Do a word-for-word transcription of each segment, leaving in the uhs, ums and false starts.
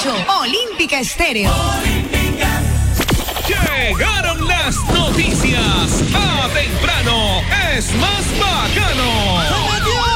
ocho, Olímpica Estéreo. Olímpica. Llegaron las noticias. A temprano es más bacano.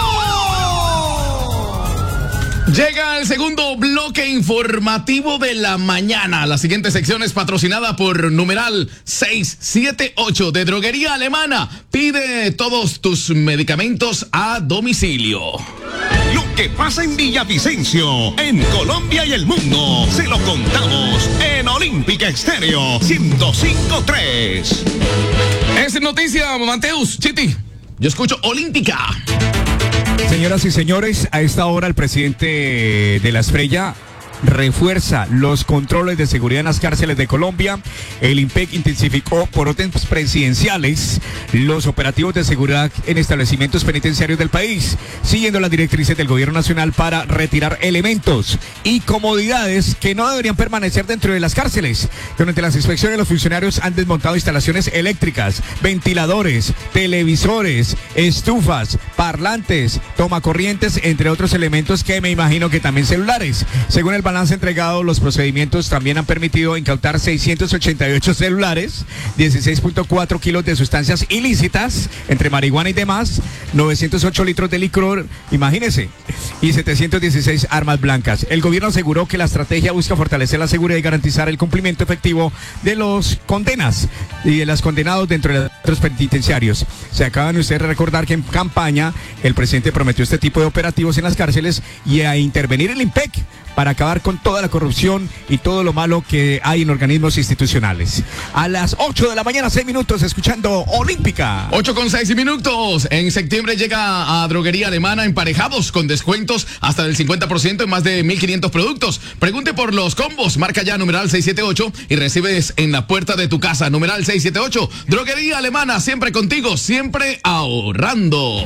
Llega el segundo bloque informativo de la mañana. La siguiente sección es patrocinada por numeral seiscientos setenta y ocho de Droguería Alemana. Pide todos tus medicamentos a domicilio. Lo que pasa en Villavicencio, en Colombia y el mundo, se lo contamos en Olímpica Estéreo ciento cinco punto tres. Es noticia, Mateus, Chiti. Yo escucho Olímpica. Señoras y señores, a esta hora el presidente de la Estrella refuerza los controles de seguridad en las cárceles de Colombia. El IMPEC intensificó por órdenes presidenciales los operativos de seguridad en establecimientos penitenciarios del país, siguiendo las directrices del gobierno nacional para retirar elementos y comodidades que no deberían permanecer dentro de las cárceles. Durante las inspecciones, los funcionarios han desmontado instalaciones eléctricas, ventiladores, televisores, estufas, parlantes, tomacorrientes, entre otros elementos que me imagino que también celulares. Según el balance entregado, los procedimientos también han permitido incautar seiscientos ochenta y ocho celulares, dieciséis punto cuatro kilos de sustancias ilícitas, entre marihuana y demás, novecientos ocho litros de licor, imagínese, y setecientos dieciséis armas blancas. El gobierno aseguró que la estrategia busca fortalecer la seguridad y garantizar el cumplimiento efectivo de los condenas y de los condenados dentro de los centros penitenciarios. Se acaban de ustedes de recordar que en campaña el presidente prometió este tipo de operativos en las cárceles y a intervenir el IMPEC para acabar con toda la corrupción y todo lo malo que hay en organismos institucionales. A las ocho de la mañana, seis minutos, escuchando Olímpica. ocho con seis minutos. En septiembre llega a Droguería Alemana emparejados con descuentos hasta del cincuenta por ciento en más de mil quinientos productos. Pregunte por los combos. Marca ya numeral seiscientos setenta y ocho y recibes en la puerta de tu casa. Numeral seiscientos setenta y ocho. Droguería Alemana, siempre contigo, siempre ahorrando.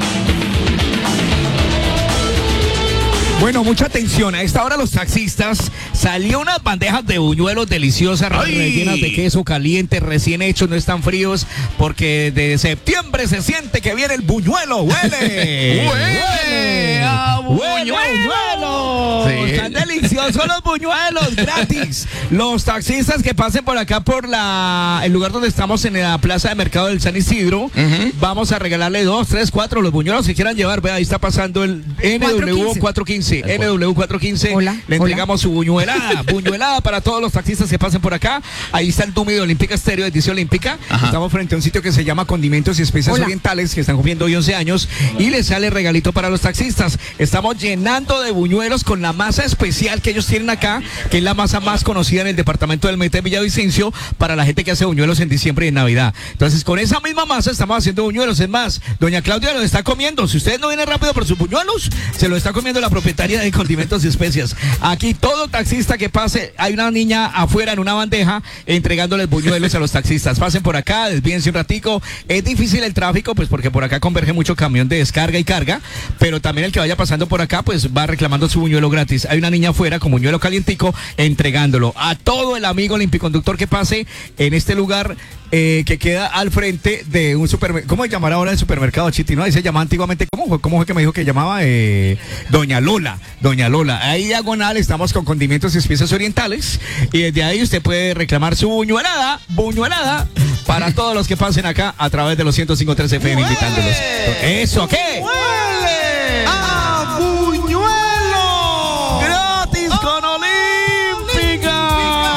Bueno, mucha atención. A esta hora los taxistas salió unas bandejas de buñuelos deliciosas, ¡ay! Rellenas de queso caliente, recién hechos, no están fríos, porque de septiembre se siente que viene el buñuelo. ¡Huele! ¡Huele a buñuelo! buñuelo! Sí. Están deliciosos los buñuelos, gratis. Los taxistas que pasen por acá, por la el lugar donde estamos, en la plaza de mercado del San Isidro, uh-huh. Vamos a regalarle dos, tres, cuatro, los buñuelos que quieran llevar. Vea, ahí está pasando el N W cuatrocientos quince. N W cuatrocientos quince. Hola, le entregamos hola. Su buñuelada, buñuelada para todos los taxistas que pasen por acá. Ahí está el Dumi de Olímpica Estéreo, edición olímpica. Ajá. Estamos frente a un sitio que se llama Condimentos y Especias hola. Orientales, que están cumpliendo hoy once años, y les sale regalito para los taxistas. Estamos llenando de buñuelos con la masa especial que ellos tienen acá, que es la masa más conocida en el departamento del Meta de Villavicencio, para la gente que hace buñuelos en diciembre y en Navidad. Entonces, con esa misma masa estamos haciendo buñuelos. Es más, doña Claudia los está comiendo. Si ustedes no vienen rápido por sus buñuelos, se lo está comiendo la propietaria de Condimentos y Especias. Aquí todo taxista que pase, hay una niña afuera en una bandeja entregándoles buñuelos a los taxistas. Pasen por acá, desvíense un ratico. Es difícil el tráfico, pues porque por acá converge mucho camión de descarga y carga, pero también el que vaya pasando por acá, pues va reclamando su buñuelo gratis. Hay una niña afuera con buñuelo calientico entregándolo a todo el amigo limpiconductor que pase en este lugar. Eh, que queda al frente de un supermercado. ¿Cómo se llamará ahora el supermercado, Chiti? ¿No? Ahí se llamaba antiguamente, ¿cómo fue? ¿Cómo fue que me dijo que llamaba? Eh, Doña Lola. Doña Lola. Ahí diagonal estamos con Condimentos y Especias Orientales. Y desde ahí usted puede reclamar su buñuelada, buñuelada, para todos los que pasen acá a través de los ciento cinco punto tres F M, invitándolos. ¿Eso qué? ¡Huele a buñuelo! ¡Gratis con Olímpica!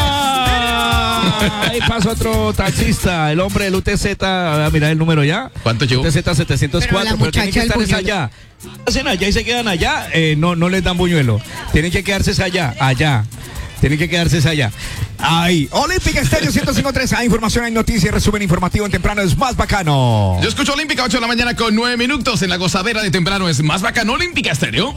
Ahí pasa otro taxista, el hombre del U T Z. A mirar el número ya. ¿Cuánto llegó? U T Z setecientos cuatro, pero, pero tienen que estar allá. Hacen allá y se quedan allá, eh, no, no les dan buñuelo. Tienen que quedarse allá, allá. Tienen que quedarse allá. Ahí. Olímpica Estéreo ciento cinco punto tres. Hay información, hay noticias, resumen informativo en temprano es más bacano. Yo escucho Olímpica, ocho de la mañana con nueve minutos. En la gozadera de temprano es más bacano. Olímpica Estéreo.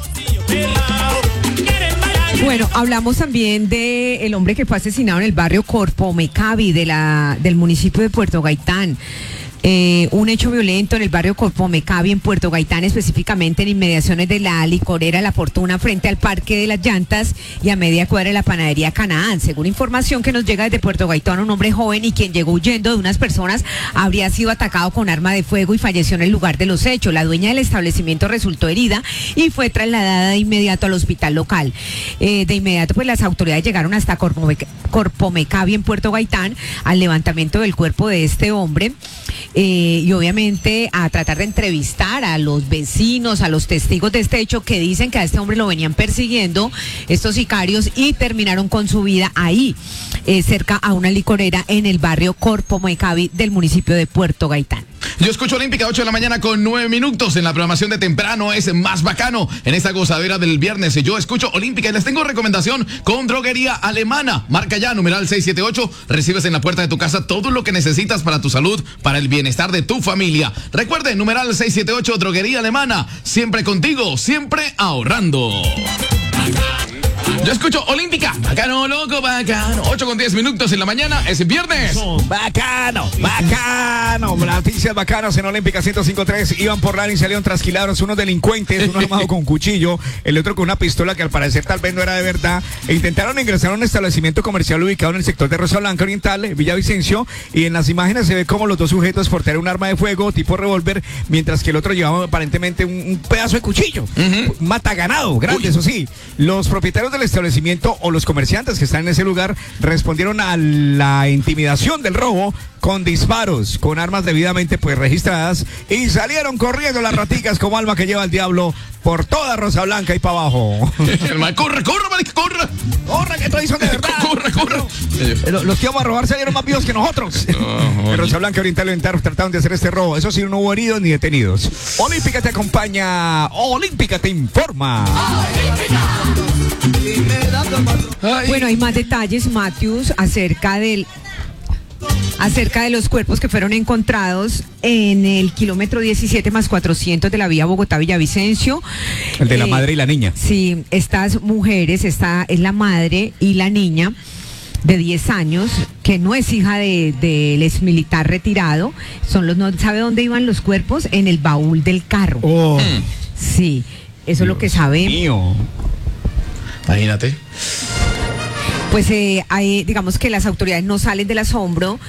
Bueno, hablamos también de el hombre que fue asesinado en el barrio Corpomecabi de la, del municipio de Puerto Gaitán. Eh, un hecho violento en el barrio Corpomecabi, en Puerto Gaitán, específicamente en inmediaciones de la licorera La Fortuna, frente al Parque de las Llantas y a media cuadra de la panadería Canaán. Según información que nos llega desde Puerto Gaitán, un hombre joven y quien llegó huyendo de unas personas habría sido atacado con arma de fuego y falleció en el lugar de los hechos. La dueña del establecimiento resultó herida y fue trasladada de inmediato al hospital local. Eh, de inmediato, pues las autoridades llegaron hasta Corpome- Corpomecabi, en Puerto Gaitán, al levantamiento del cuerpo de este hombre. Eh, y obviamente a tratar de entrevistar a los vecinos, a los testigos de este hecho, que dicen que a este hombre lo venían persiguiendo estos sicarios y terminaron con su vida ahí, eh, cerca a una licorera en el barrio Corpomecabi del municipio de Puerto Gaitán. Yo escucho Olímpica, ocho de la mañana con nueve minutos. En la programación de temprano es más bacano. En esta gozadera del viernes, yo escucho Olímpica y les tengo recomendación con Droguería Alemana. Marca ya, numeral seiscientos setenta y ocho. Recibes en la puerta de tu casa todo lo que necesitas para tu salud, para el bienestar de tu familia. Recuerde, numeral seiscientos setenta y ocho, Droguería Alemana. Siempre contigo, siempre ahorrando. Yo escucho Olímpica, bacano, loco, bacano. ocho con diez minutos en la mañana, es viernes. Bacano, bacano. Noticias bacanas en Olímpica ciento cinco punto tres. Iban por la y salieron trasquilados unos delincuentes, uno armado con cuchillo, el otro con una pistola que al parecer tal vez no era de verdad. E intentaron ingresar a un establecimiento comercial ubicado en el sector de Rosa Blanca Oriental, Villavicencio, y en las imágenes se ve como los dos sujetos portaron un arma de fuego tipo revólver, mientras que el otro llevaba aparentemente un, un pedazo de cuchillo. Uh-huh. Mata ganado, grande, Uy. Eso sí. Los propietarios del establecimiento o los comerciantes que están en ese lugar respondieron a la intimidación del robo con disparos, con armas debidamente pues registradas, y salieron corriendo las raticas como alma que lleva el diablo por toda Rosa Blanca y para abajo. corre, corre, marica, corre. Corre, que todos son de verdad. Corre, corre. Los, los que vamos a robar salieron más vivos que nosotros. Oh, en Rosa Blanca Oriental trataron de hacer este robo. Eso sí, no hubo heridos ni detenidos. Olímpica te acompaña, Olímpica te informa. Ay. Bueno, hay más detalles, Matthews, acerca del acerca de los cuerpos que fueron encontrados en el kilómetro diecisiete más cuatrocientos de la vía Bogotá-Villavicencio. El de la eh, madre y la niña. Sí, estas mujeres, esta es la madre y la niña de diez años, que no es hija de, del ex militar retirado. Son los, no sabe dónde iban los cuerpos, en el baúl del carro. Oh. Sí, eso Dios es lo que sabemos. Mío. Imagínate. Pues eh, hay, digamos que las autoridades no salen del asombro.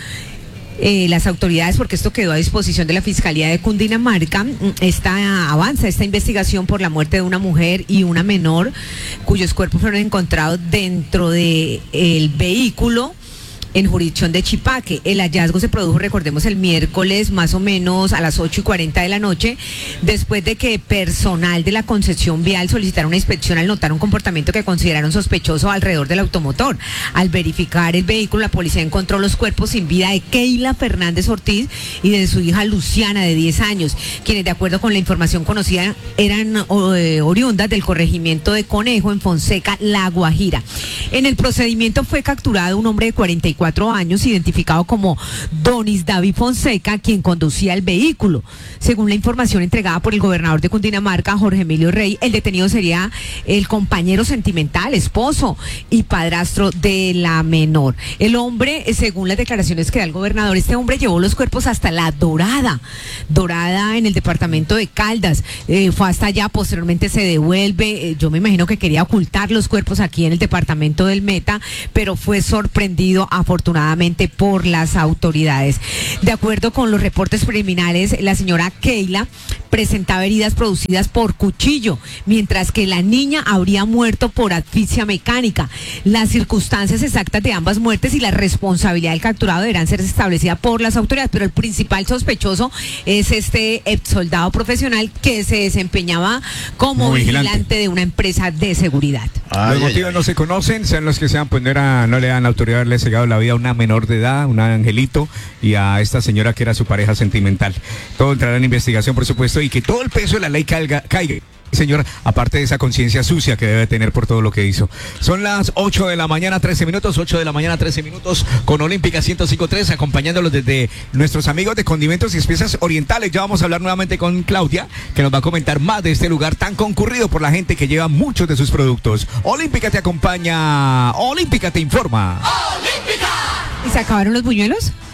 Eh, las autoridades, porque esto quedó a disposición de la Fiscalía de Cundinamarca, esta, avanza esta investigación por la muerte de una mujer y una menor, cuyos cuerpos fueron encontrados dentro de el vehículo en jurisdicción de Chipaque. El hallazgo se produjo, recordemos, el miércoles más o menos a las ocho y cuarenta de la noche, después de que personal de la concesión vial solicitaron una inspección al notar un comportamiento que consideraron sospechoso alrededor del automotor. Al verificar el vehículo, la policía encontró los cuerpos sin vida de Keila Fernández Ortiz y de su hija Luciana, de diez años, quienes, de acuerdo con la información conocida, eran eh, oriundas del corregimiento de Conejo, en Fonseca, La Guajira. En el procedimiento fue capturado un hombre de cuarenta y cuatro años, identificado como Donis David Fonseca, quien conducía el vehículo. Según la información entregada por el gobernador de Cundinamarca, Jorge Emilio Rey, el detenido sería el compañero sentimental, esposo y padrastro de la menor. El hombre, según las declaraciones que da el gobernador, este hombre llevó los cuerpos hasta La Dorada, Dorada en el departamento de Caldas. Eh, fue hasta allá, posteriormente se devuelve. Eh, yo me imagino que quería ocultar los cuerpos aquí en el departamento del Meta, pero fue sorprendido a afortunadamente por las autoridades. De acuerdo con los reportes preliminares, la señora Keila presentaba heridas producidas por cuchillo, mientras que la niña habría muerto por asfixia mecánica. Las circunstancias exactas de ambas muertes y la responsabilidad del capturado deberán ser establecidas por las autoridades, pero el principal sospechoso es este ex soldado profesional que se desempeñaba como, como vigilante. vigilante de una empresa de seguridad. Ay, los motivos ay, ay. no se conocen, sean los que sean, pues no, era, no le dan la autoridad haberle cegado la vida a una menor de edad, un angelito, y a esta señora que era su pareja sentimental. Todo entrará en investigación, por supuesto, y que todo el peso de la ley caiga, caiga. Señor, aparte de esa conciencia sucia que debe tener por todo lo que hizo. Son las ocho de la mañana, trece minutos, ocho de la mañana, trece minutos, con Olímpica ciento cinco punto tres, acompañándolos desde nuestros amigos de Condimentos y Especias Orientales. Ya vamos a hablar nuevamente con Claudia, que nos va a comentar más de este lugar tan concurrido por la gente que lleva muchos de sus productos. Olímpica te acompaña, Olímpica te informa. ¡Olímpica! ¿Y se acabaron los buñuelos?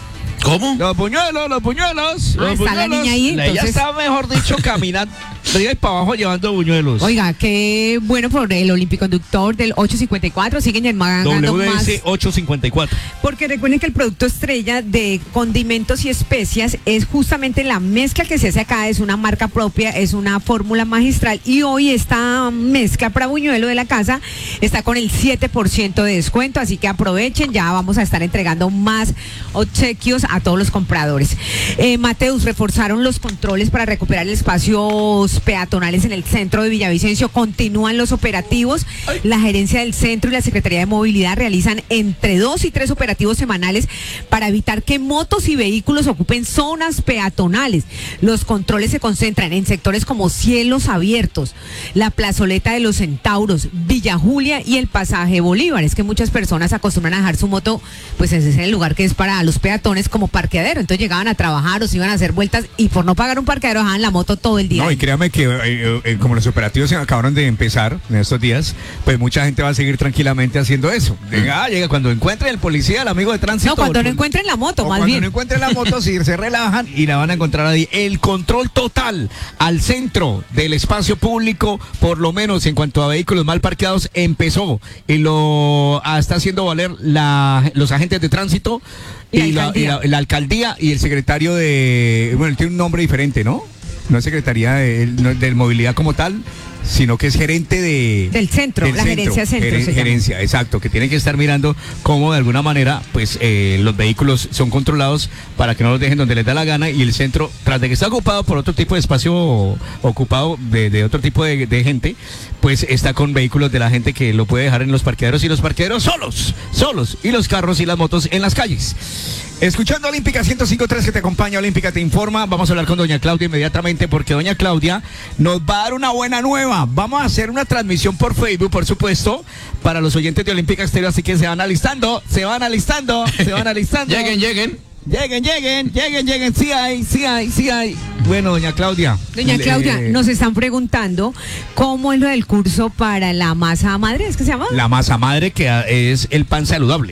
¿Cómo? Los buñuelos, los buñuelos. Ah, los está la buñuelos. niña ahí, Ella entonces- está, mejor dicho, caminando arriba y para abajo llevando buñuelos. Oiga, qué bueno por el Olímpico-Conductor del ocho cincuenta y cuatro. Siguen ganando W D más. S ochocientos cincuenta y cuatro. Porque recuerden que el producto estrella de condimentos y especias es justamente la mezcla que se hace acá. Es una marca propia, es una fórmula magistral. Y hoy esta mezcla para buñuelo de la casa está con el siete por ciento de descuento. Así que aprovechen, ya vamos a estar entregando más obsequios a todos los compradores. Eh, Mateus, reforzaron los controles para recuperar el espacios peatonales en el centro de Villavicencio. Continúan los operativos. La gerencia del centro y la Secretaría de Movilidad realizan entre dos y tres operativos semanales para evitar que motos y vehículos ocupen zonas peatonales. Los controles se concentran en sectores como Cielos Abiertos, la plazoleta de los Centauros, Villa Julia y el pasaje Bolívar. Es que muchas personas acostumbran a dejar su moto, pues ese es el lugar que es para los peatones como parqueadero. Entonces llegaban a trabajar o se iban a hacer vueltas y por no pagar un parqueadero dejaban la moto todo el día. No, y créame que eh, eh, como los operativos se acabaron de empezar en estos días, pues mucha gente va a seguir tranquilamente haciendo eso. Llega, ah, llega cuando encuentre el policía, el amigo de tránsito. No, cuando el no pol- encuentren la moto, o más cuando bien. no encuentren la moto, sí, se relajan y la van a encontrar ahí. El control total al centro del espacio público, por lo menos en cuanto a vehículos mal parqueados, empezó y lo ah, está haciendo valer la, los agentes de tránsito Y la y, la, y alcaldía. la- la alcaldía y el secretario de, bueno, él tiene un nombre diferente, ¿no? No es secretaría de, no es de movilidad como tal, sino que es gerente de Del centro, la gerencia centro Geren- se llama. gerencia, exacto, que tiene que estar mirando cómo de alguna manera pues eh, los vehículos son controlados para que no los dejen donde les da la gana y el centro, tras de que está ocupado por otro tipo de espacio ocupado de, de otro tipo de, de gente, pues está con vehículos de la gente que lo puede dejar en los parqueaderos y los parqueaderos solos, solos, y los carros y las motos en las calles. Escuchando Olímpica ciento cinco punto tres que te acompaña, Olímpica te informa. Vamos a hablar con doña Claudia inmediatamente porque doña Claudia nos va a dar una buena nueva. Vamos a hacer una transmisión por Facebook, por supuesto, para los oyentes de Olímpica Estéreo, así que se van alistando, se van alistando, se van alistando. Lleguen, lleguen. Lleguen, lleguen, lleguen, lleguen, sí hay, sí hay, sí hay. Bueno, doña Claudia. Doña le- Claudia, nos están preguntando cómo es lo del curso para la masa madre, ¿es que se llama? La masa madre que ah, es el pan saludable.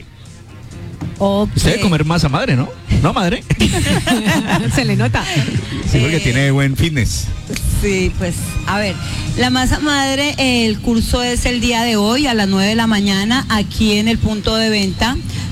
Ok. Usted debe comer masa madre, ¿no? ¿No, madre? Se le nota. Sí, porque Eh, tiene buen fitness. Sí, pues, a ver, la masa madre, el curso es el día de hoy a las nueve de la mañana aquí en el punto de venta.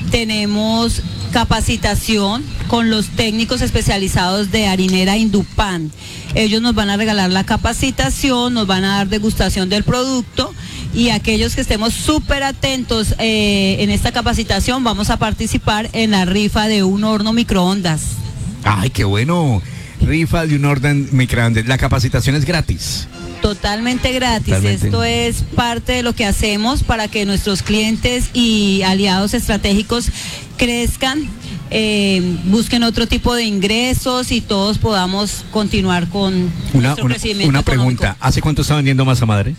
Tenemos capacitación con los técnicos especializados de Harinera Indupan. Ellos nos van a regalar la capacitación, nos van a dar degustación del producto y aquellos que estemos súper atentos eh, en esta capacitación vamos a participar en la rifa de un horno microondas. Ay, qué bueno. Rifa de un orden microondas. La capacitación es gratis. Totalmente gratis. Totalmente. Esto es parte de lo que hacemos para que nuestros clientes y aliados estratégicos crezcan, eh, busquen otro tipo de ingresos y todos podamos continuar con Una, nuestro una, crecimiento una económico. pregunta. ¿Hace cuánto está vendiendo masa madre?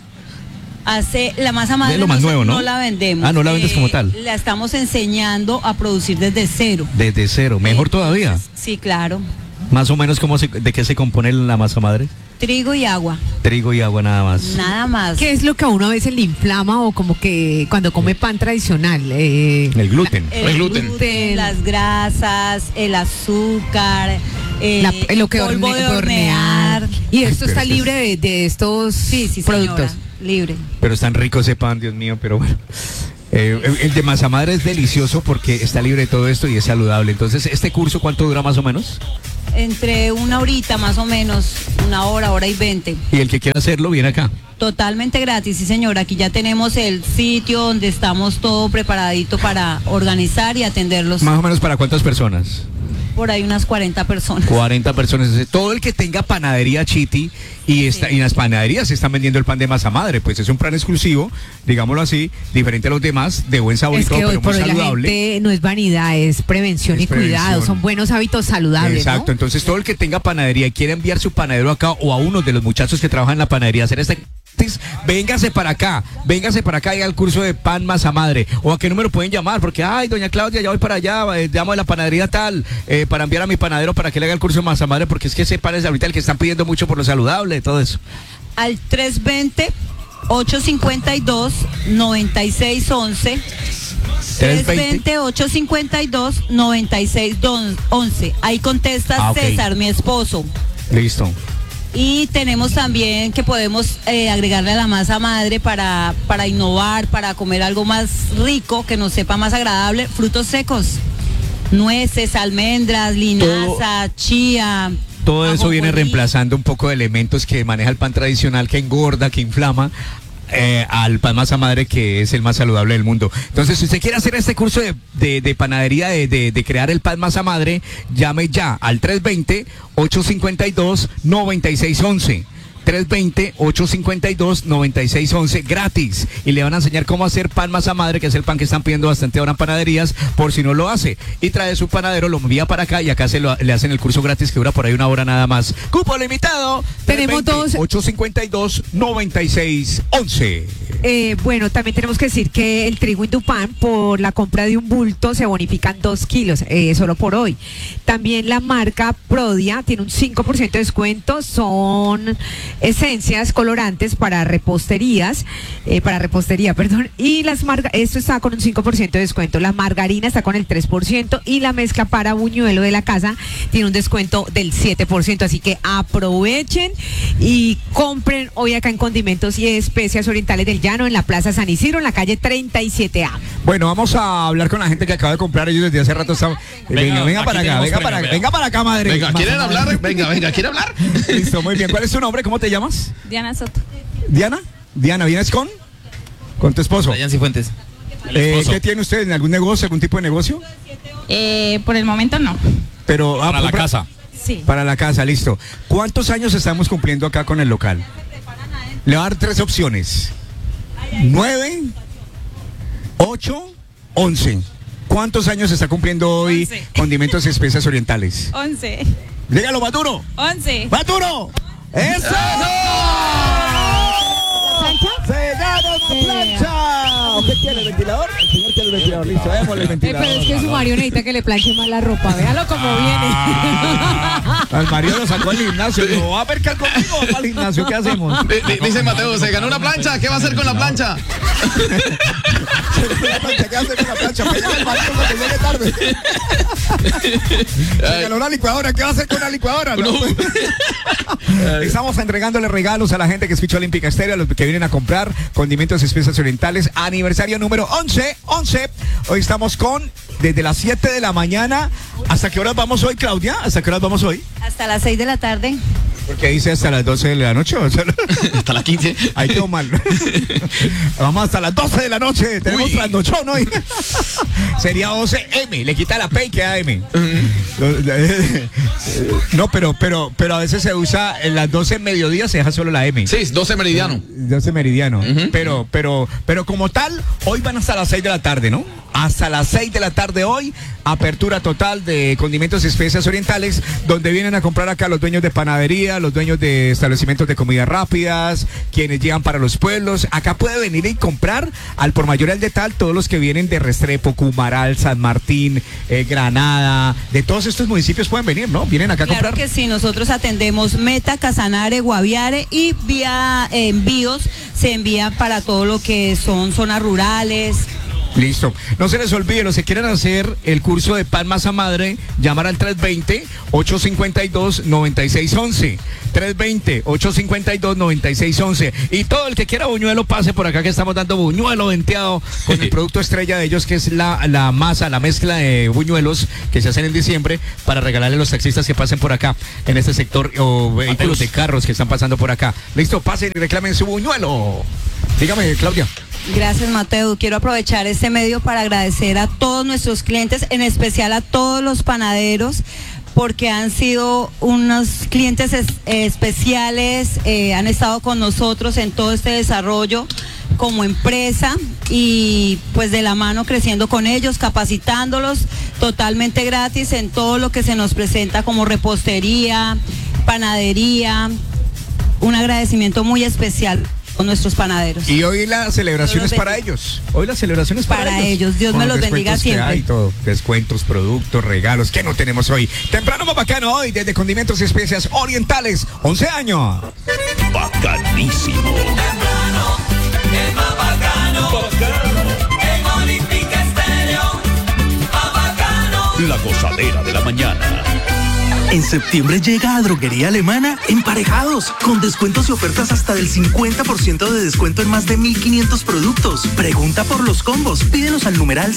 Hace la masa madre Es lo más no, se- nuevo, ¿no? la vendemos. Eh, Ah, no la vendes como tal. La estamos enseñando a producir desde cero. Desde cero. Mejor Eh, todavía. Sí, claro. Más o menos cómo se, de qué se compone la masa madre. Trigo y agua. Trigo y agua nada más. Nada más. ¿Qué es lo que a uno a veces le inflama o como que cuando come pan tradicional? Eh, El gluten. El El gluten. gluten, las grasas, el azúcar, eh, la- lo que polvo horne- de de hornear. hornear. Y esto Ay, pero está es que- libre de, de estos Sí, sí, productos. señora, libre. Pero es tan rico ese pan, Dios mío, pero bueno. Eh, el- el de masa madre es delicioso porque está libre de todo esto y es saludable. Entonces, ¿este curso cuánto dura más o menos? Entre una horita más o menos, una hora, hora y veinte. Y el que quiera hacerlo, viene acá. Totalmente gratis, sí señora. Aquí ya tenemos el sitio donde estamos todo preparadito para organizar y atenderlos. Más o menos para cuántas personas. Por ahí unas cuarenta personas. cuarenta personas. Entonces, todo el que tenga panadería Chiti y, está, Sí. y en las panaderías se están vendiendo el pan de masa madre, pues es un plan exclusivo, digámoslo así, diferente a los demás, de buen sabor y Es todo, que hoy pero por muy hoy la saludable. gente no es vanidad, es prevención Es y cuidado, prevención. son buenos hábitos saludables. Exacto, ¿no? entonces todo el que tenga panadería y quiera enviar su panadero acá o a uno de los muchachos que trabajan en la panadería a hacer este gratis, véngase para acá, véngase para acá y al curso de pan masa madre. O a qué número pueden llamar, porque ay, doña Claudia, ya voy para allá, eh, llamo a la panadería tal, eh, para enviar a mi panadero para que le haga el curso de masa madre, porque es que ese pan es ahorita el que están pidiendo mucho por lo saludable, todo eso. Al tres veinte, ocho cincuenta y dos, noventa y seis once tres veinte, ochocientos cincuenta y dos, noventa y seis once. Ahí contesta Ah, ok. César, mi esposo. Listo. Y tenemos también que podemos eh, agregarle a la masa madre para, para innovar, para comer algo más rico, que nos sepa más agradable, frutos secos, nueces, almendras, linaza, chía. Todo eso viene ajonjolí. reemplazando un poco de elementos que maneja el pan tradicional, que engorda, que inflama, eh, al pan masa madre, que es el más saludable del mundo. Entonces, si usted quiere hacer este curso de, de- de panadería, de, de- de crear el pan masa madre, llame ya al tres veinte, ochocientos cincuenta y dos, noventa y seis once. tres veinte, ochocientos cincuenta y dos, noventa y seis once, gratis. Y le van a enseñar cómo hacer pan masa madre, que es el pan que están pidiendo bastante ahora en panaderías, por si no lo hace. Y trae su panadero, lo envía para acá y acá se lo, le hacen el curso gratis, que dura por ahí una hora nada más. Cupo limitado. Tenemos dos- ochocientos cincuenta y dos, noventa y seis once. Eh, bueno, también tenemos que decir que el trigo Indupán, por la compra de un bulto, se bonifican dos kilos, eh, solo por hoy. También la marca Prodia tiene un cinco por ciento de descuento, son esencias colorantes para reposterías, eh, para repostería, perdón, y las marga esto está con un cinco por ciento de descuento, la margarina está con el tres por ciento y la mezcla para buñuelo de la casa tiene un descuento del siete por ciento, así que aprovechen y compren hoy acá en Condimentos y Especias Orientales del Llano, en la Plaza San Isidro, en la calle treinta y siete A. Bueno, vamos a hablar con la gente que acaba de comprar. Ellos desde hace rato están. Venga, venga, Venga, para aquí acá, tenemos venga para premio, acá, vea. venga para acá, madre. Venga, ¿quieren Masa hablar? madre. Venga, venga, ¿quieren hablar? Listo, muy bien. ¿Cuál es tu nombre? ¿Cómo te llamas? Diana Soto. Diana. Diana, ¿vienes con? Con tu esposo. Brian Cifuentes. Eh, ¿Qué tiene usted? ¿En algún negocio, algún tipo de negocio? Eh, por el momento no. Pero ah, Para la compra- casa. Sí. Para la casa, listo. ¿Cuántos años estamos cumpliendo acá con el local? Le voy a dar tres opciones. Nueve, ocho, once. ¿Cuántos años está cumpliendo hoy Once. Condimentos y Especias Orientales? once. Dígalo, más duro. once. ¡Más duro! ¡Eso! ¡Se gana una plancha! ¿Usted quiere el ventilador? El señor quiere el ventilador. Listo, démosle el ventilador. pero es que su Mario necesita que le planche más la ropa, véalo como Ah, al marido lo sacó al gimnasio. Dijo, ¿va a percar conmigo o va para el gimnasio? ¿Qué hacemos? Di- di- Dice Mateo, se ganó una plancha, ¿qué va a hacer con la plancha? ¿Qué hace con la plancha? Pégale al marido cuando llegue tarde. Se ganó una licuadora. ¿Qué va a hacer con la licuadora? No. Estamos entregándole regalos a la gente que escucha Olímpica Estéreo, a los que vienen a comprar Condimentos y Especias Orientales. Aniversario número once, once. Hoy estamos con, desde las siete de la mañana. ¿Hasta qué horas vamos hoy, Claudia? ¿Hasta qué horas vamos hoy? Hasta las seis de la tarde. Porque dice hasta las doce de la noche. O sea, Hasta las quince. ahí quedó mal. Vamos hasta las doce de la noche. Tenemos Uy. trasnochón hoy. Sería doce eme. Le quita la P y queda M. No, pero, pero, pero a veces se usa en las doce en mediodía, se deja solo la M. Sí, doce meridiano. doce meridiano. Pero, pero, pero como tal, hoy van hasta las seis de la tarde, ¿no? Hasta las seis de la tarde hoy, apertura total de Condimentos y Especias Orientales, donde vienen a comprar acá los dueños de panadería, los dueños de establecimientos de comidas rápidas, quienes llegan para los pueblos. Acá puede venir y comprar al por mayor al de tal, todos los que vienen de Restrepo, Cumaral, San Martín, eh, Granada, de todos estos municipios pueden venir, ¿no? Vienen acá a Claro comprar. que sí, nosotros atendemos Meta, Casanare, Guaviare y vía eh, envíos se envía para todo lo que son zonas rurales. Listo. No se les olvide, los que quieran hacer el curso de pan masa madre, llamar al tres veinte, ochocientos cincuenta y dos, noventa y seis once. tres veinte, ochocientos cincuenta y dos, noventa y seis once. Y todo el que quiera buñuelo, pase por acá que estamos dando buñuelo venteado con el producto estrella de ellos, que es la, la masa, la mezcla de buñuelos que se hacen en diciembre para regalarle a los taxistas que pasen por acá en este sector, o vehículos de carros que están pasando por acá. Listo, pasen y reclamen su buñuelo. Dígame, Claudia. Gracias, Mateo. Quiero aprovechar este medio para agradecer a todos nuestros clientes, en especial a todos los panaderos, porque han sido unos clientes es- especiales, eh, han estado con nosotros en todo este desarrollo como empresa y pues de la mano creciendo con ellos, capacitándolos totalmente gratis en todo lo que se nos presenta como repostería, panadería. Un agradecimiento muy especial con nuestros panaderos. Y hoy la celebración Dios es los para bendiga. ellos. Hoy la celebración es para, Para ellos. Dios Con me los los bendiga descuentos que siempre. hay, todo. Descuentos, productos, regalos. ¿Qué no tenemos hoy? Temprano más bacano hoy desde Condimentos y Especias Orientales. once años. Bacanísimo. El más bacano. En Olímpica Estéreo. la gozadera de la mañana. En septiembre llega a Droguería Alemana Emparejados, con descuentos y ofertas hasta del cincuenta por ciento de descuento en más de mil quinientos productos. Pregunta por los combos, pídenos al numeral